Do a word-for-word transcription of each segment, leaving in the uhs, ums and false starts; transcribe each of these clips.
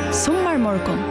Sommarmorgon.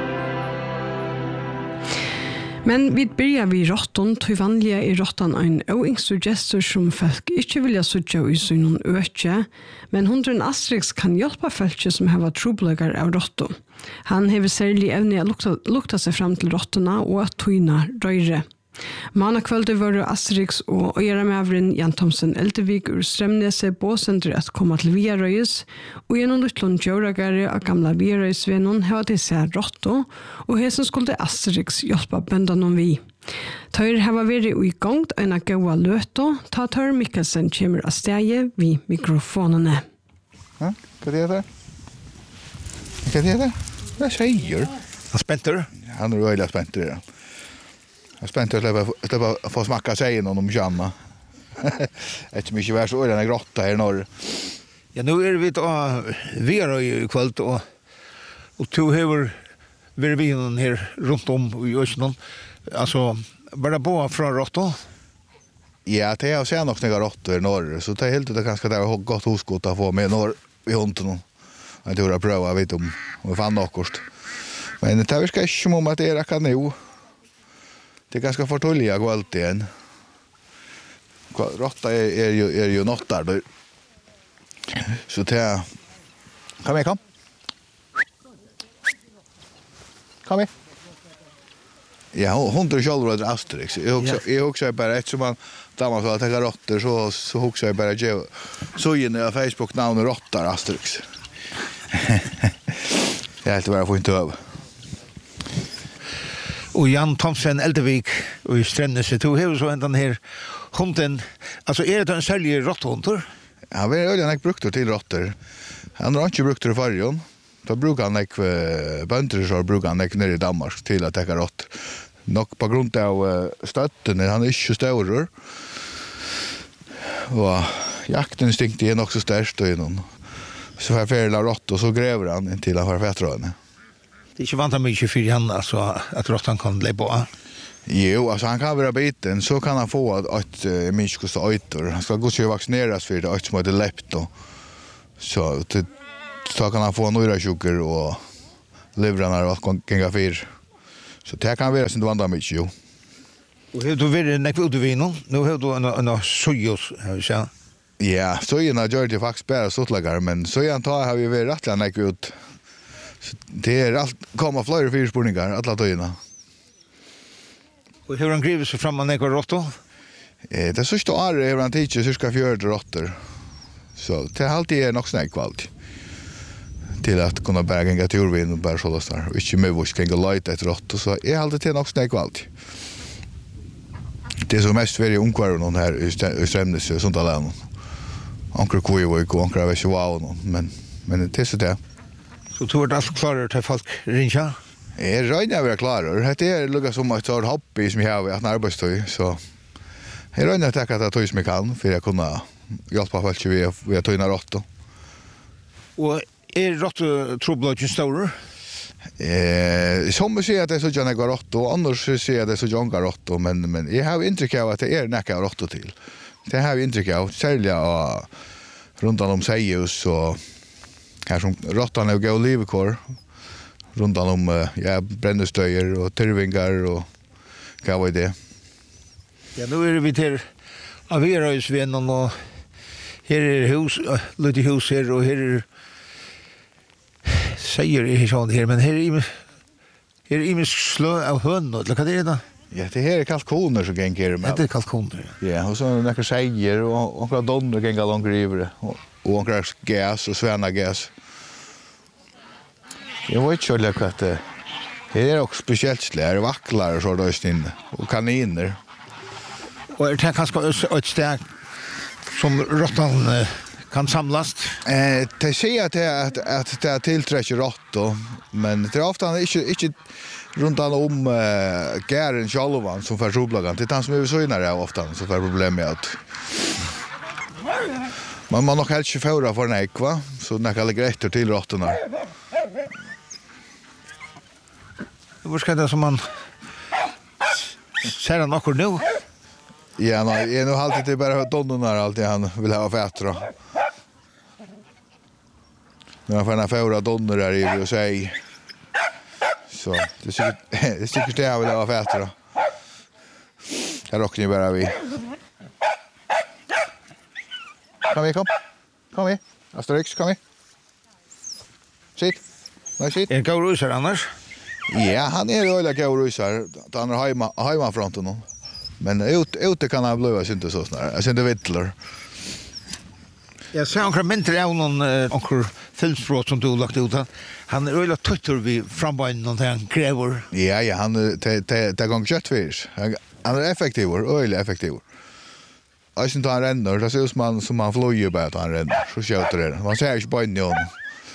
Men vi börjar vid råtton, till vanliga är råttan en oingstor gestor som folk inte vilja söka i sin öke, men hundren Asterix kan hjälpa folk som har trobläggar av råtton. Han har särskilt evne att lukta, lukta sig fram till råttorna och att tyna röjre. Manakvälde var Asterix och Öra Mävren Jan Thomsen Eldevik ur Strömnese båsender att komma till Viaröjes och genom Lutlund Djuragare av gamla Viaröjesvenon har det sig råtto och här som skulle Asterix hjälpa böndan om vi. Tar har varit i gång en goa löto, ta tar Mikkelsen kommer av stege vid mikrofonerna. Ja, vad är det? Vad är det? Vad säger? Han spänter. Han är väldigt spänt. Jag är spänt att släppa få smaka sig någon om jamma. Ett mycket värre så är det en grotta här i norr. Ja, nu är vi då vi är ju kvällt och och två över vi är här runt om i Östern. Alltså bara på från Rotto. Ja, det är också nog några råttor i norr, så det är helt det ganska där har gått hoskot att få med norr i hunten. Jag tror jag pröva vet om om vi fann något. Men det är kanske som om att det är kan nu. Det är ganska förtulliga kvällt igen. Råtta är, är ju är ju nottar då. Så det kom med kom. Kom med. Ja, hundra själva är Asterix. Jag också jag också bara ett som man dammar så att ta råttor så så också jag bara ge så in på Facebook namn råttar Asterix. Jag helt bara får inte över. Och Jan Thomsen Eldevik och i Strömnese tog hur så ändan här hunden. Alltså är det en säljer råtthundar? Ja, vi har ju en brukt till råttor. Han har inte brukt det förrjon. Då brukar han ek bönder så brukar han ek ner i Danmark till att täcka rått. Nog på grund av stötten, han är inte större. Och jaktinstinkt är också störst då innan. Så har färla rått och så gräver han till han har fettröne. Det är inte vant mycket för han alltså att råttan kan leva på. Jo, alltså han kan vara biten så kan han få att uh, minst kosta öjtor. Han ska gå och vaccineras för det att som det läppt då. Så det så kan han få några sjuker och livrarna och gänga fyr. Så det kan vara sin vandra mycket jo. Och hur du vill när du vill nu? Nu har du en en sojos så. Ja, så är det gör det faktiskt bara såtlagar men så jag tar har vi väl rätt att ut. Så det är allt komma fler fyrspårningar alla dagarna. Och hur han griver sig fram med några råttor? Eh, det så står är han teacher så ska fjärde råttor. Så det är alltid är nog snäck kvalt. Till att kunna bära gänga till urvin och bara sådär där. Och inte med vårt gänga light ett rått och så är alltid till nog snäck kvalt. Det är så mest väldigt ungkvar någon här i Strömnese sånt där. Ankar koi och ankar vet ju wow men men det är så det. Så tror det allt klarar till folk ringa. Jag räknar vara klar. Det är lugga som att ta hobby som jag har att arbetstid så jag räknar att jag tar som jag kan för att kunna hjälpa folk vi vi tar in rått. Och är rått trubbel stor? Eh som säger att det är så jag går rått och annars säger att det är så jag går rått men men jag har intryck av att det är näka rått till. Det har vi intryck av sälja runt om Sejus och här som råttan är gå livkor runt om ja brännöstöjer och törvingar och vad var det? Ja, nu är vi till Averöjsvännen och här är hus lite hus här och här är säger det så här men här är här är ju slö av hön och vad är det? Ja, det här är kalkoner som gänger med. Det är kalkoner. Ja, och så några säger och och några donner gänga långt river och och några gas och sväna gas. Jag vet inte hur att det är också speciellt slär vacklar och så där inne och kaniner. Och det kanske ett steg som råttan kan samlas. Eh, det säger att det att att det tillträcker rått men det är ofta inte inte runt om uh, gären självan som för roblagan. Det är han som är så inne ofta så för problem med att man man nog helst förra för en ekva så när alla grejer till råttorna. Vad ska det som man ser han också nu? Ja, nej, jag nu alltid det bara donnorna alltid han vill ha fettra. Men för en förra donner där i och säg Så det är säkert det är säkert det jag vill ha fätter då. Jag rockar ju bara vi. Kom vi, kom. Kom vi. Asterix, kom vi. Sitt. Nej, sitt. En god rusar annars? Ja, han är öliga god rusar. Han är hemma, hemma fronten nu. Men ut, ute kan han blöva inte så snart. Jag ser inte vittlar. Jag ser några mindre av någon några filmspråk som du har lagt ut. Han är öliga tuttor vid frambeinen när han kräver. Ja, ja, han det det går kött fisk. Han är effektiv, öliga effektiv. Jag syns att han ränner, det ser ut som han, som han flyger bara att han ränner. Så skjuter det. Man ser inte beinen i honom.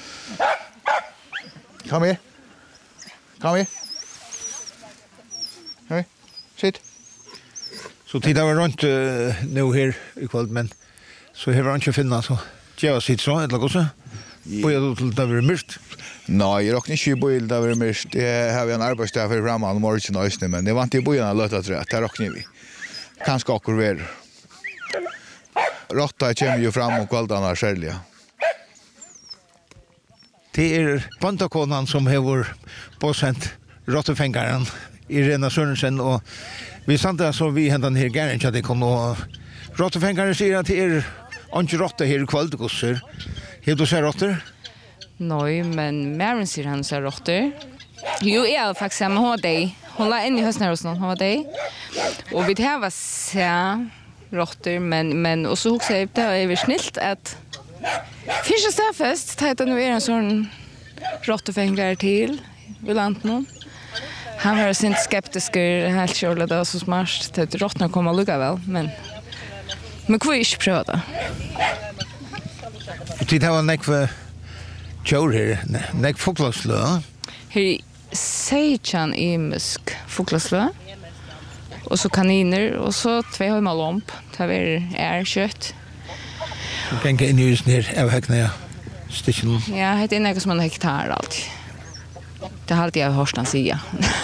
Kom här. Kom här. Hej. Sitt. Så tittar vi runt uh, nu här ikväll, men så har vi inte finna så. Jag sitter så, eller också. Börjar du till det blir mörkt? Nej, jag råkar inte börja det blir mörkt. Det har vi en arbetsdag för framåt och morgon och östen, men det var inte i början att löta tror jag. Det råkar vi. Kanske akkur ver. Råtta kommer ju fram och kvällarna själva. Det är bantakonan som har påsänt råttefängaren Irena Sørensen, och vi samtidigt så vi hämtar här gärna att det kommer och råttefängaren säger att det är inte råtta här i kvällgosser. Har du sett råttor? Nej, men Maren säger han ser råttor. Jo, jag har faktiskt hemma hos dig. Hon la in i hösten hos någon, hon var dig. Och vi har se råttor, men, men och så också det är väl snällt att finns det stafest, ta det nu är en sån råttefängare till vid landet. Han var sin skeptisk helt själv det så smart att råttorna kommer lugga väl, men men kvar inte pröva det. Det var nek för tjor här, nek fåglaslö. Här sejchan i musk fåglaslö. Och så kaniner och så två hemmalomp. Det är är kött. Så kan jag in i just ner av högna sticken. Ja, det är något som en hektar allt. Det har alltid jag hört han säga.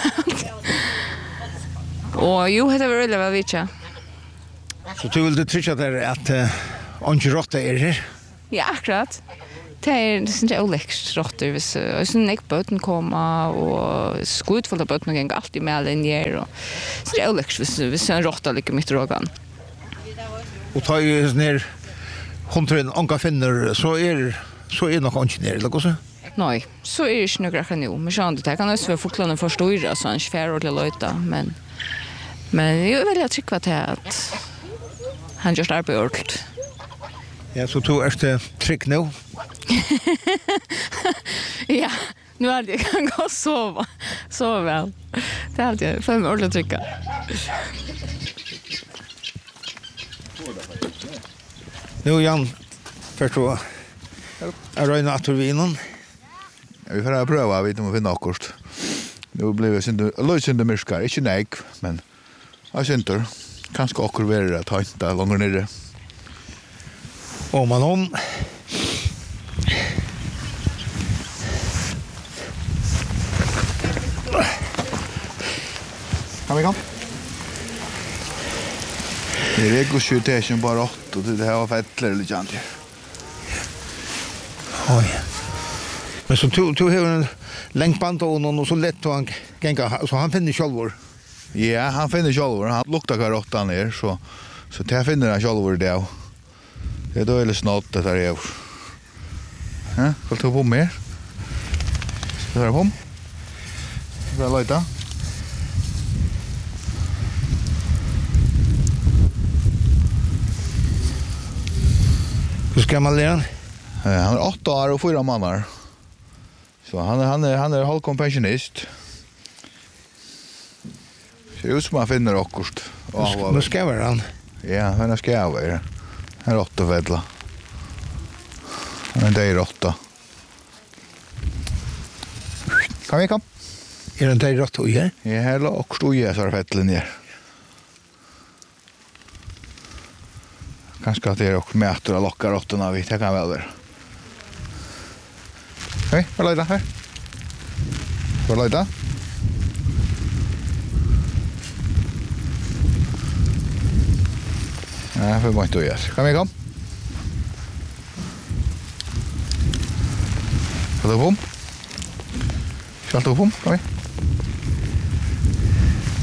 Och jo, det var väldigt vad vi tja. Så du vill du trycka där att uh, inte råtta är här? Ja, akkurat. Det är inte oläckst råttor. Hvis en ekböten komma och skutfulla böten och alltid med linjer. Och det är oläckst hvis en råtta ligger mitt i rågan. Och tar ju ner hundren anka finner så är så är nog inte ner, eller så? Nej, så är det inte några nu. Men så det kan också vara fåglarna förstora så han skär och löjta. Men, men jag vill jag trycka till att han just arbetar ordentligt. Ja, så du är det trick nu? Ja, nu är det jag kan gå och sova. Så väl. Det är alltid för mig ordentligt trycka. Nu Jan, för så är röjna att vi innan. Ja, vi får pröva, vi måste finna akkurat. Nu blir det synd, löjsynda myrskar, inte nej, men jag synder. Kanske akkur värre att ha inte långt nere. Om man om. Kan vi kom? Det är regosjutation bara åt och det här var fettler eller jant. Oj. Men så du du har en längdband och någon så lätt att han gänga så han finner självor. Ja, han finner självor. Han luktar karottan ner så så det finner han självor där. Det är då eller snart det där är. Ja, vill du på mer? Ska du på? Ska jag lite? Hur ska man lära? Han är åtta år och fyra månader. Så han är han är han är halvkompensionist. Ser ut som han finner akkurat. Nu ska vara han. Ja, han ska jag vara. Han är åtta vedla. Men det är åtta. Kan vi kom? Är det inte rått och här? Ja, här låg och stod jag så här fettlen ner. Kanske att det är också mäter och lockar råttorna vid. Det kan väl vara. Hej, vad är det här? Vad är det? Ja, för måste göra. Kan vi kom? Ska du bom? Ska du bom? Kom vi.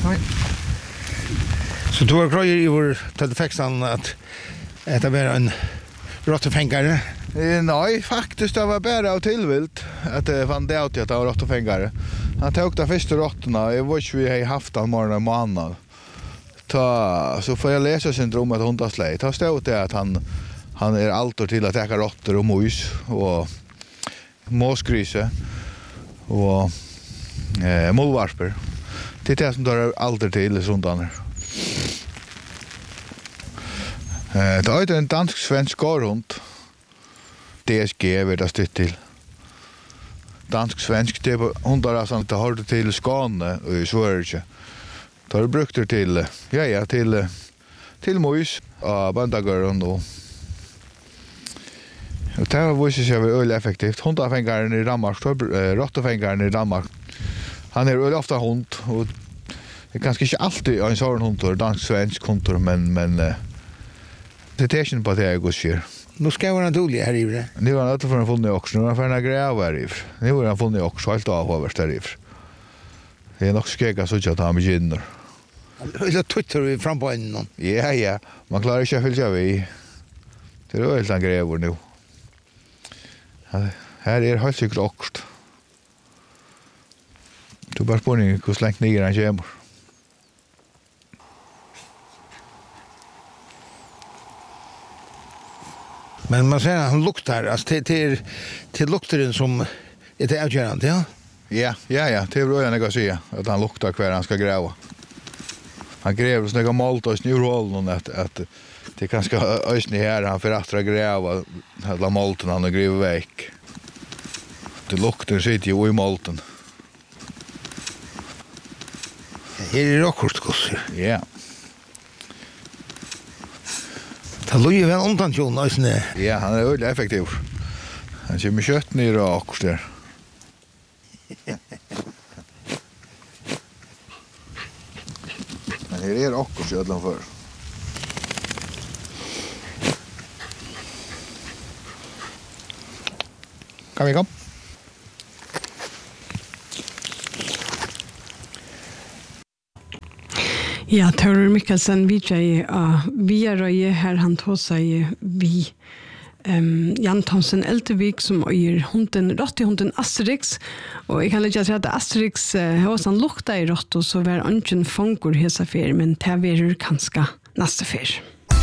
Så du har grøyer i vår telefexan at det var en rottefängare? Eh, nej, faktiskt det var bara av tillvilt att det fann det ut att det var rottefängare. Han tog de första råttorna, jag vet inte vi har haft den morgonen månad. Ta, så får jag läsa syndromet hundaslej. Ta stod det att han, han är alltid till att täcka råttor och mus och måsgryse och eh, mullvarper. Det är det som tar alltid till i sundaner. Eh, det är en dansk-svensk gårhund. D S G vet jag styrt till. Dansk-svensk, det är hundar som inte har det till Skåne och i Sverige. Det har brukt det till, ja ja, till, till mus och bandagörren och och det har visat sig vara öl effektivt. Hundafängaren i Danmark, rottefängaren i Danmark. Han är öl ofta hund och det är ganska inte alltid en sån hund, dansk-svensk hund, men, men det är inte på att det är god skjer. Nu ska vara dålig här i det. Nu har han inte funnit funnit också. Nu har han funnit gräva här i. Nu har han funnit också helt avhåverst här i. Det är nog skegga så att han begynner. Det är tuttar vi fram på en. Ja, ja. Man klarar inte att fylla vi. Det är helt en grävor nu. Här är helt säkert också. Du bara spårning hur länge ner han kommer. Men man säger att han luktar, alltså till, till, till luktaren som är det avgörande, ja? Ja, ja, ja. Det är bra jag säga att han luktar kvar han ska gräva. Han gräver snägga malt och snurhållen att, att det kan ska ösni här han för att gräva hela malten han och gräva väck. Det luktar sitter ju i malten. Här är det också skosser. Ja. Han lujer väl undan Jon Ösne. Ja, han är väldigt effektiv. Han kommer kött ner och också där. Men här är också kötlan för. Kan vi kom? Ja, Tørur Mikkelsen, vi er vi er her han tog seg vi um, Jan Thomsen Eltevik som er hunden, rottehunden Asterix, og jeg kan legge til at Asterix uh, hos han lukta i rott, og så var ønsken fanger hesa fer, men det var kanskje neste fer.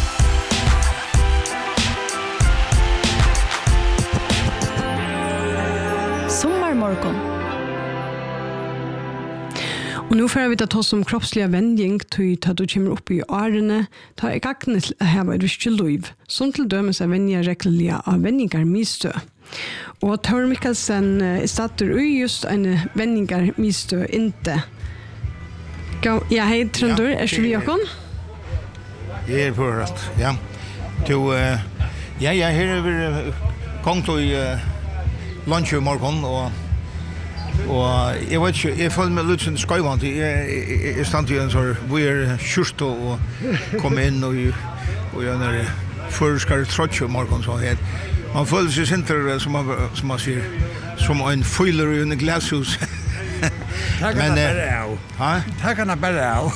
Sommarmorgon. Og nå får vi ta oss om kroppsliga vending til at du kommer opp i årene, ta i kakten til å ha et visst liv, som til dømes er vendingar rekkelig av vendingar mistø. Og Tørur Mikkelsen er starter ui just en vendingar mistø inte. Ja, hei Trøndur, er ikke vi akon? Jeg er på rett, ja. To, uh, ja, ja, her er vi kom til uh, lunch i morgen, og Og jeg vet ikke, jeg føler meg litt sånn skøyvant. Jeg er stand til en sånn, hvor er kjørst og kom inn og gjør en førskare trøtje om morgen. Så her. Man føler seg sinter, som man, som man sier, som en fyller i en glashus. Takk kan jeg bare av. Takk kan jeg bare av.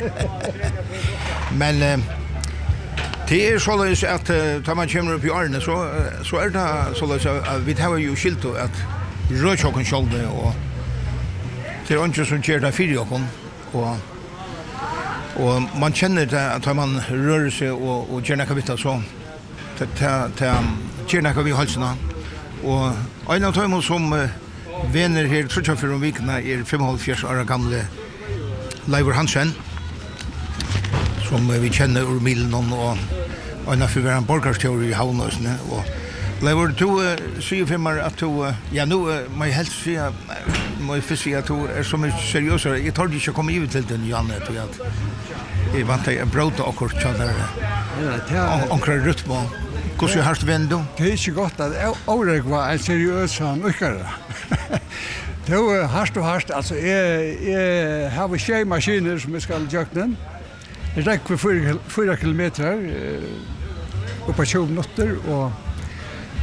Men det er således at da man kommer opp i årene, så, så er det således at vi har jo skilt at rødtjokken kjolde, og det er ikke som gjør det fire jokken, og, og man kjenner det at man rører seg og, og gjør noe vitt, så det gjør noe vi halsene. Og en av dem som uh, vener her trettiofyra om vikene er femoghalvfjerds år gamle Leivor Hansen, som uh, vi kjenner ur Milen, og en av fyra borgarstjører i Havnøsene, og Leivor, du uh, sier for meg at du, uh, ja, nå uh, må jeg helst si, uh, må jeg først si at du er så mye seriøsere. Jeg tar ikke å komme ut til den, Janne, til at jeg vant deg å bråte akkurat til der omkring rytme. Hvordan er det venn du? Det er ikke godt at Aurek var en seriøs som ukkere. Det er hardt og hardt. Altså, jeg, jeg har tjej maskiner som jeg skal gjøre den. Jeg rekker for fyra kilometer uh, oppe tjue minutter, og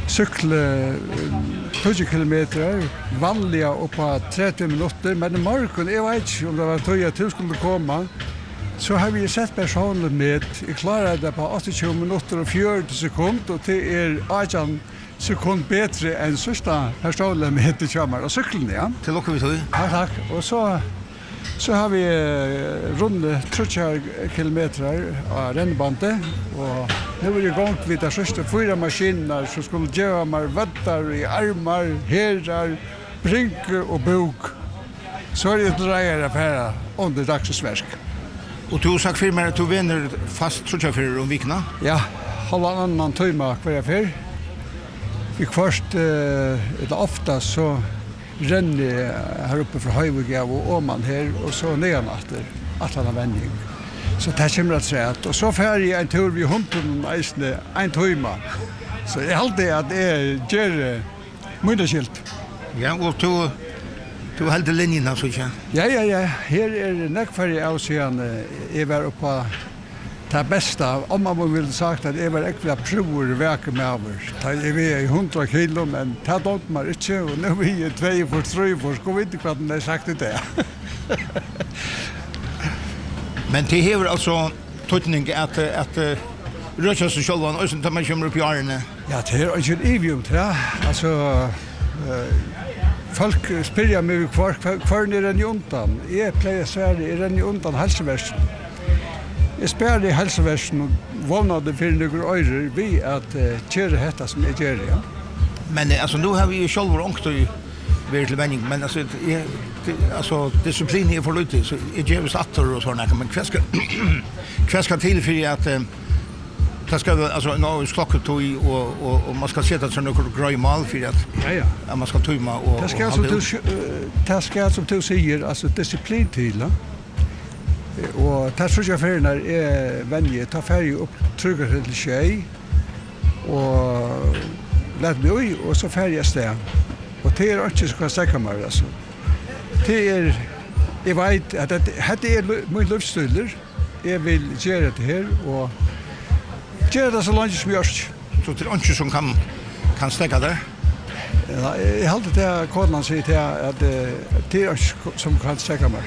cykla tjugo kilometer, vanliga uppa trettio minuter, men i morgon, jag vet inte om det var tog att du skulle komma, så har vi sett personen med, jag klarade det på åttio minuter och fyrtio sekund, och det är arton sekund bättre än sista personen med till kömmer och cykeln, ja. Till och med vi tog. Ja, tack. Och så så har vi uh, runda trettio kilometer av rennbandet, och nu är det igång vid de sista fyra maskiner som skulle göra mig vattar i armar, herrar, brinker och bok. Så är det drejer affärer under dagsverk. Och du har sagt för mig att du vinner fast trettio för om vikna? Ja, halva annan timme hver affär. Vi först uh, ofta så renner här uppe för Höjvig och Åman här och så nedan efter att han har vändning. Så det kommer att säga att och så fär jag en tur vid hunden och en timme. Så det är alltid att det gör myndaskilt. Ja, och du du hade linjen alltså inte? Ja, ja, ja. Här är det näckfärg av sig är var uppe det bästa, om man vill sagt att det var äckliga prover i verket med över. Det är vi i hundra kilo, men det har man inte, och nu är vi två för tre för, ska vi inte vad det är sagt det. Men det har alltså tydning att att röra sig själva och sen tar man kommer upp i åren. Ja, det är inte en evium, ja. Alltså, folk spyrir mig kvar, kvar är den i undan. Jag plejer Sverige, är den i undan hälsoversen. Jeg spør i helseversen og vågnade for noen øyre vi at uh, kjøre dette som jeg gjør, ja. Men alltså nu har vi ju själva ångt och varit till vändning, men alltså jag, alltså disciplin är för lite så är det ju sattor och såna, men kvar ska kvar ska till för att det ska alltså nå klockan tog och och och man ska sätta sig några gröj mal för att ja ja att man ska tumma och det ska som du det ska som du säger alltså disciplin till, ja. Och tar så jag för när är vänje ta färg upp trygga till tjej och lät mig och så färjas det. Och det är inte så kan säga mig alltså. Det är jag vet att det hade är mycket livsstil. Jag vill göra det här och göra det så långt som görs. Så det är inte som kan kan stäcka där. Ja, jag hade det koden säger till att det är som kan stäcka mig.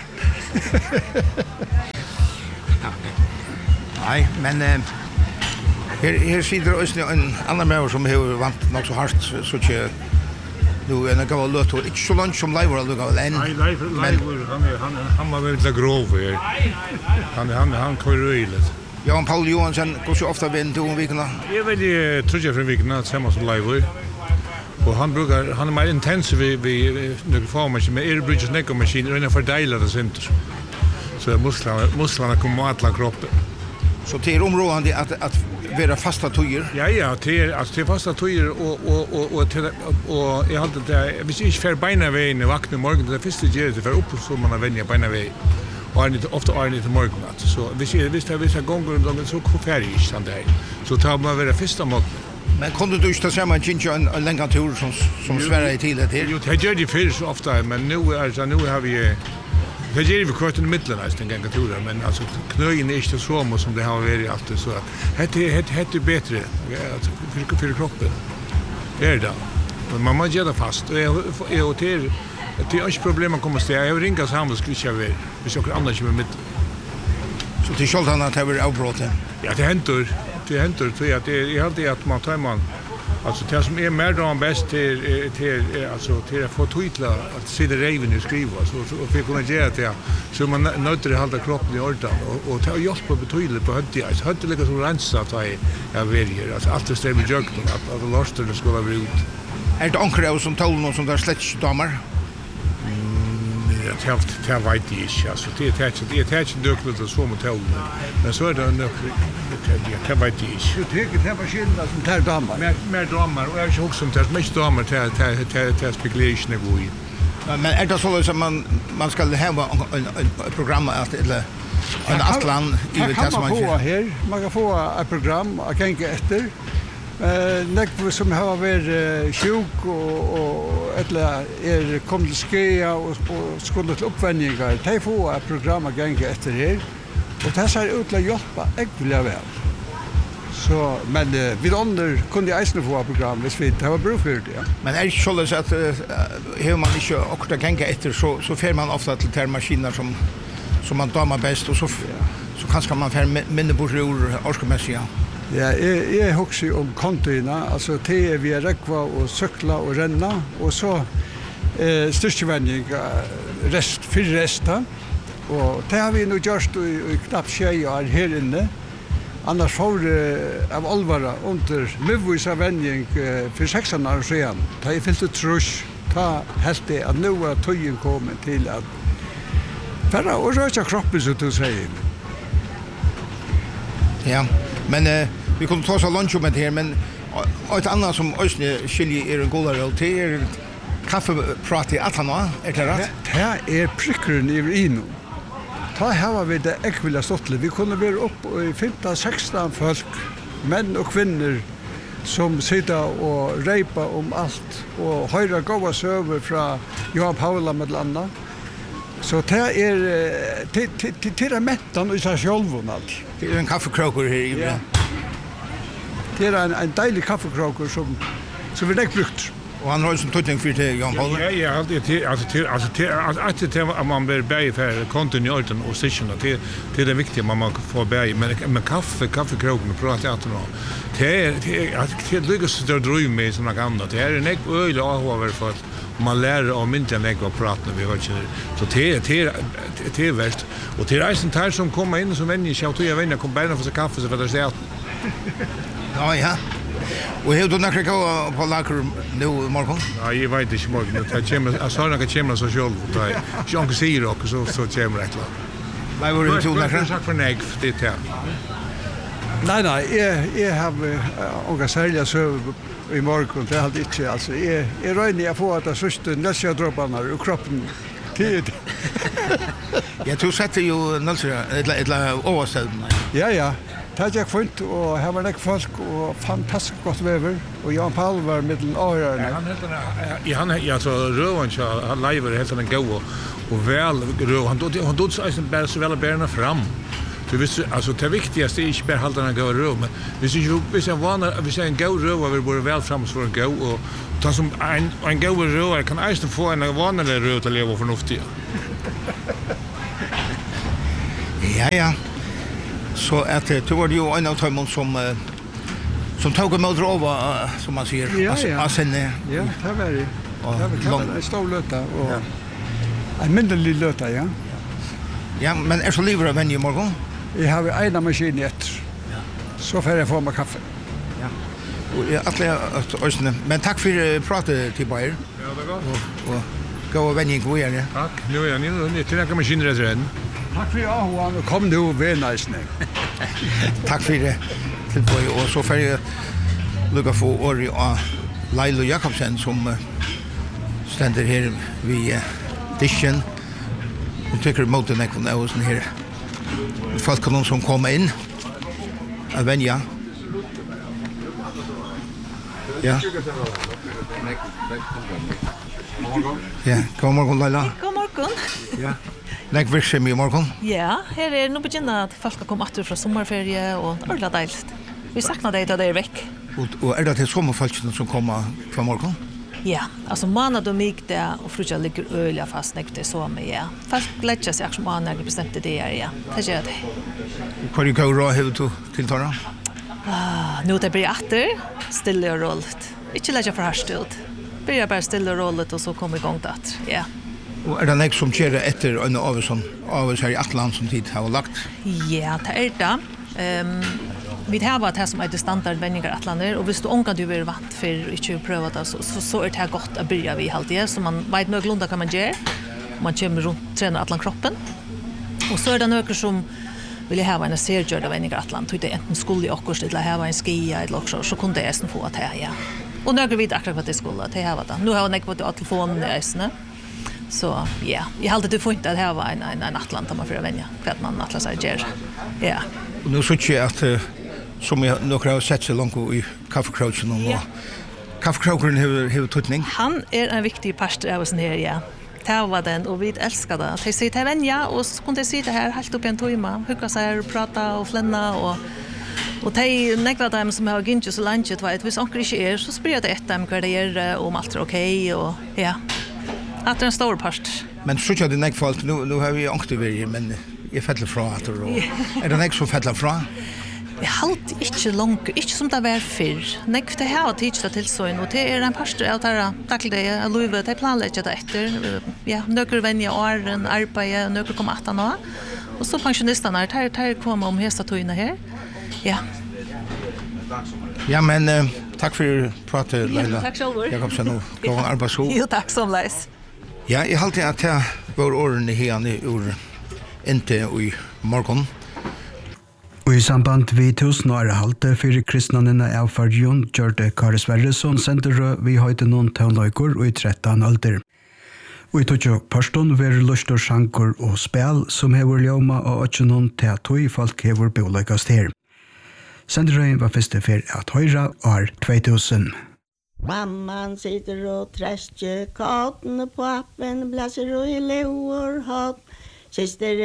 Nej, men eh här här sitter också en annan människa som har vant något så hårt så att nu är det gav låt och inte så långt som live eller gav en. Nej, live live han han han var väldigt grov här. Han han han kör rejält. Jan Paul Johansson går så ofta vänd till veckorna. Jag vet ju tror jag för veckorna samma som live. Och han brukar han är mer intensiv vi vi nu får man med air bridges neck maskin och för delar det center. Så musklerna musklerna kommer att la kroppen. Så det är områdande att att vara fasta tojer. Ja ja, det är alltså det är fasta tojer och och och och och jag hade det hvis inte för beina vägen i vakna morgon det första ger det för upp så man har vänja beina väg. Och är inte ofta är inte morgon så hvis jag visst jag visst gånger och de så färdig sant det. Så tar man väl första morgon. Men kunde du inte säga man inte en, en längre tur som som Sverige i till det här? Jo, det gör det för så ofta men nu alltså nu har vi det ger vi kort i mitten nästan en gång turer men alltså knöjen är inte så mycket som det har varit alltid så att det det det är bättre alltså för för kroppen. Det är det. Men man måste göra fast och jag och det det är inte problem att komma stäa. Jag ringer samman skulle jag väl. Vi ska annars med mitt. Så det skall han att ha avbrott. Ja, det händer. Det händer så att det är alltid att man tar man alltså det som är mer då bäst till till alltså till att få titlar att se det reven och skriva så och för kunna göra det så man nöter att hålla kroppen i ordning och och ta hjälp på betydligt på hönt alltså hönt lika som rensa att jag väljer alltså allt det stämmer jag att att låsten ska vara ut. Är det ankra som tål någon som där släts damer? Det har det har vet jag inte alltså det är tätt det är tätt duktigt att så mot tål men så är det nog det kan vet jag inte. Det tycker det var skillnad som tar damer. Mer mer damer och jag också som tar mest damer till till till spekulation är god. Men är det så att man man ska ha ett program att eller en Atlant i det som man kan få här man kan få ett program att tänka efter. Eh näck som har varit sjuk och och eller är kom till skia och skulle till uppvändningar. De får ett program att tänka efter här. Och det ser ut att hjälpa äckliga väl. Så, men uh, vi andre kunne eisne få program hvis vi det var bruk for det, ja. Men er det ikke sånn at uh, har man ikke akkurat genge etter, så, så fer man ofte til de maskiner som, som man damer best, og så, ja. Så kanskje man fer minne bort ur årskomessig, ja. Ja, jeg, jeg husker om kontoina, altså det er vi er rekva og sykla og renna, og så eh, styrkevending rest, fire resta, og det har vi nå gjort i, i knapt tjei år her inne. Annars får uh, av alvara under mivvisa vending uh, for seksan år siden. Da jeg fyllte trus, da helt det at nå er tøyen kommet til at færre og røyta kroppen, som du sier. Ja, men uh, vi kunne ta oss av lunch om det her, men uh, et annet som Øsne skiljer er en godare, og det er kaffeprat i Atlanta, er det rett? Det er prikkeren i Rino. Ta har vi det ekvilla ståttelig. Vi kunne være opp i femton sexton folk, menn og kvinner, som sitter og reiper om alt, og høyre gåva søver fra Johan Paula med landa. Så det er, det er mettan i seg sjølven alt. Det er en kaffekroker her i Ibra. Det er en, en deilig kaffekroker som, som vi ikke brukt. Og han har ju som tydning för det Jan Paul. Ja, ja, alltid till alltså till alltså till att det att man blir bäj för kontinuiteten och session det det är det viktiga man man får bäj men med kaffe kaffekroken och prata att nå. Det är det att det lyckas det dröm med såna gamla. Det är en öl och över för att man lär om inte en ekva prata vi har inte så det det det är värst och till reisen tar som kommer in som vänner jag tror jag vänner kommer bara för sig kaffe så för det är Ja, ja. Og har du nekka gå på lager nu i morgen? Ja, jeg vet ikke i morgen. Jeg sa noe kommer så selv. Hvis jeg ikke sier noe, så, så kommer det et eller annet. Nei, hvor er du nekka? Du har sagt for negv, det er det. Nei, nei, jeg, jeg har noen særlige søv i morgen, det er alt ikke. Altså, jeg, jeg røyner jeg på at jeg synes det nødvendig droppene og kroppen tid. Ja, du setter jo nødvendig et eller overstedene. Ja, ja. Det gikk fint, og her var nek folk, og fantastisk godt vever, og Jan Paul var middelen årene. Ja, han helt han ja så røvan han lever helt en gå och väl røv han då han då så är bara så väl bärna fram. Du visst alltså det viktigaste är inte bara hålla den gå röv men hvis ju hvis jag var vi säger en gå röv vi borde väl fram för en gå och ta som en en gå röv kan ästen få en vanlig röv att leva förnuftigt. Ja, ja. Så att det var ju en av dem som uh, som tog emot rova uh, som man säger ja, ja. Alltså ja, det var det. Det var en stor löta och ja. En mindre löta, ja. Ja, men är så livre vän i morgon? Jag har en maskin i ett. Ja. Så får jag få mig kaffe. Ja. Och jag att Øsne, men tack för pratet till Bayer. Ja, det går. Och, och gå och vänja gå igen. Tack. Nu är jag nu till den maskinen redan. Tack för att Johan kom nu väl nice. Tack för det. Till Bayer och så får jag lucka få Ori och Lailo Jakobsen som uh, ständer här vid uh, dischen. Och tycker mot den ekon är sån här. Folk kan någon som kommer in. Att vänja. Ja. Ja, god morgon Laila. God morgon. Ja. Nek virksam i morgon. Ja, her er nå begynner at folk skal komme atter fra sommerferie og ordentlig deilt. Vi saknar deg da det er vekk. Og, og er det til sommerfolkene som kommer fra morgon? Ja, altså måned og mygde og frutja ligger øyla fast nek til sommer, ja. Folk letja seg akkurat måned når de bestemte det er, ja. Det gjør det. Hva er det gau råd hever du til Tara? Ah, nå det blir atter, stille og rollet. Ikke letja for harst ut. Blir bare stille og rollet og så kommer i gang til atter, ja. Og er det nek som kjere etter Øyne Avesson, Aves her i Atlant som tid har lagt? Ja, det er det. Um, vi har vært her som er standardvendinger Atlander, og hvis du ångan du er vant for ikke å prøve det, så, så, så er det godt å begynne vi alltid, så man vet noenlunde hva man gjør. Man kommer rundt, trener Atlant kroppen. Og så er det noen som vil ha en sergjørende vendinger Atlant, så det enten skulle jeg akkurat eller ha en skia eller også, så kunne det eisen få at her, ja. Og noen vet akkurat hva det skulle, det har det. Nå har jeg ikke fått telefonen i eisene. Så ja, jag hade det fint att det här var en en en Atlanta man för att vänja för att man Atlas är ger. Ja. Och nu så tycker jag att uh, som jag några har sett så långt i kaffekroken och ja. Kaffekroken har har tutning. Han är en viktig pastor av sån här, ja. Det var den och vi älskar det. De säger till vänja och så kunde sitta här helt upp i en timme, hugga sig och prata och flänna och Och det är några dem som har gick så långt att vet hvis onkel inte är så spyr jag det ett dem hur det är om allt är okej och ja. Att det är en stor part. Men så jag det näck folk nu nu har vi onkel vi men jag fäller från att då. Är det näck så fäller från? Vi halt inte långt, inte som det var förr. Näck det här att titta till så och det är en pastor att ta tackla det jag lovar det planlägga det efter. Ja, några vänner och en arbete några kommer att nå. Och så pensionisterna här här kommer om hästa tojna här. Ja. Ja, men uh, tack för pratet, Leila. Ja, tack själv. Jakobsen nu. Gå en arbetsho. Jo, tack som läs. Ja, jag har alltid att jag var åren här i ur inte i morgon. Og i samband vi tusen år halte for kristnanene av Farjon, gjør det Kari Sverresson sender vi høyde noen tøvnløyker og i tretton alder. Og i tog parstånd ver lust og sjanker og spel som hever ljoma og ikke noen til at tog folk hever beoløykast her. Senderøyen var første for at høyra år två tusen. Mamman sitter og trestje kattene på appen, blæser og i lever hatt. Syster